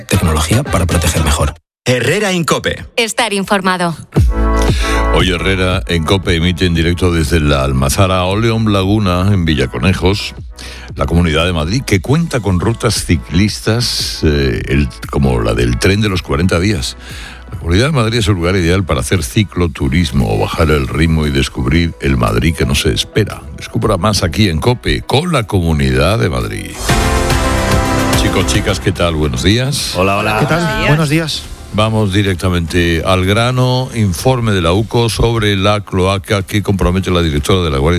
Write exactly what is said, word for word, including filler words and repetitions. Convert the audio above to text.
Tecnología para proteger mejor. Herrera en COPE. Estar informado. Hoy Herrera en COPE emite en directo desde la Almazara Oleón Laguna, en Villaconejos, la Comunidad de Madrid, que cuenta con rutas ciclistas eh, el, como la del tren de los cuarenta días. La Comunidad de Madrid es el lugar ideal para hacer cicloturismo o bajar el ritmo y descubrir el Madrid que no se espera. Descubra más aquí en COPE con la Comunidad de Madrid. Chicos, chicas, ¿qué tal? Buenos días. Hola, hola. ¿Qué tal? Buenos días. Vamos directamente al grano. Informe de la U C O sobre la cloaca que compromete la directora de la Guardia